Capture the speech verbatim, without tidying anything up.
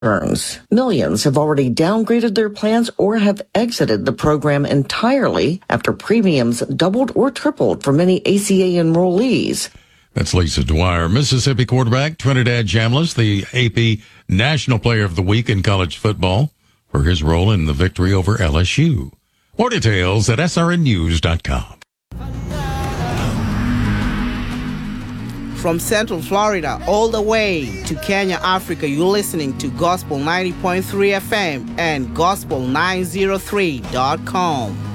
concerns. Millions have already downgraded their plans or have exited the program entirely after premiums doubled or tripled for many A C A enrollees. That's Lisa Dwyer. Mississippi quarterback Trinidad Chambliss, the A P National Player of the Week in college football for his role in the victory over L S U. More details at S R N news dot com. From Central Florida all the way to Kenya, Africa, you're listening to Gospel ninety point three F M and Gospel nine oh three dot com.